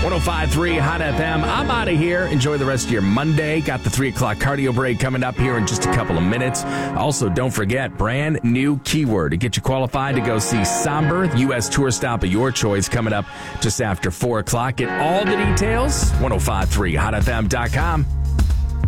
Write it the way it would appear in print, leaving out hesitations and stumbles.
105.3 Hot FM. I'm out of here. Enjoy the rest of your Monday. Got the 3 o'clock cardio break coming up here in just a couple of minutes. Also, don't forget, brand new keyword to get you qualified to go see Somber, the U.S. tour stop of your choice, coming up just after 4 o'clock. Get all the details, 105.3hotfm.com.